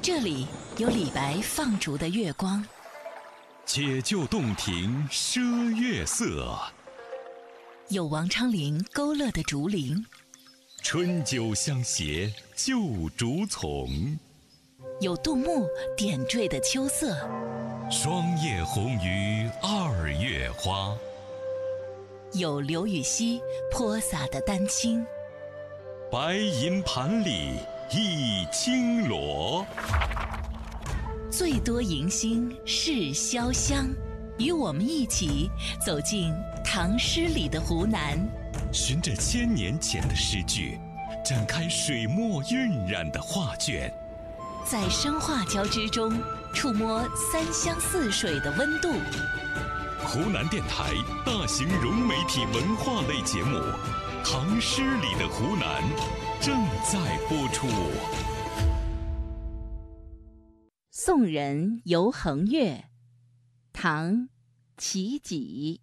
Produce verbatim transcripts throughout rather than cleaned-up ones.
这里有李白放逐的月光， 解救洞庭赊月色， 有王昌龄勾勒的竹林， 春酒相携旧竹丛， 有杜牧点缀的秋色， 霜叶红于二月花， 有刘禹锡泼洒的丹青， 白银盘里一青螺。 最多迎新是潇湘，与我们一起走进唐诗里的湖南， 循着千年前的诗句，展开水墨晕染的画卷， 在声画交织中触摸三湘四水的温度。 湖南电台大型融媒体文化类节目《唐诗里的湖南》正在播出。 送人游衡岳，唐·齐己。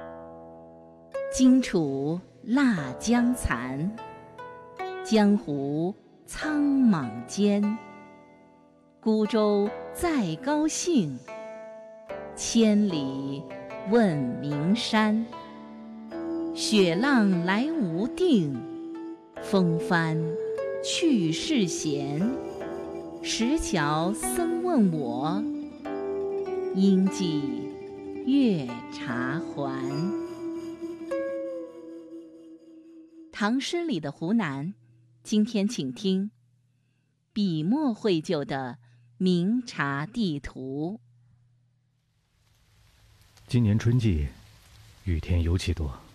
荆楚腊江残，江湖苍莽间。孤舟在高兴，千里问名山。雪浪来无定，风帆去是闲。石桥僧问我，应寄月茶还。唐诗里的湖南，今天请听笔墨绘就的明察地图。 今年春季雨天尤其多，